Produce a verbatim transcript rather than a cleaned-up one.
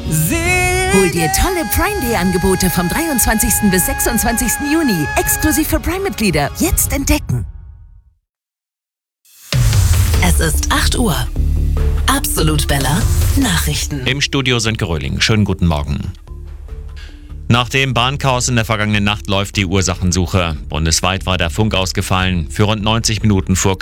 Hol dir tolle Prime Day Angebote vom dreiundzwanzigsten bis sechsundzwanzigsten Juni. Exklusiv für Prime-Mitglieder. Jetzt entdecken. Es ist acht Uhr. Absolut Bella Nachrichten. Im Studio Sönke Röhling. Schönen guten Morgen. Nach dem Bahnchaos in der vergangenen Nacht läuft die Ursachensuche. Bundesweit war der Funk ausgefallen. Für rund neunzig Minuten fuhr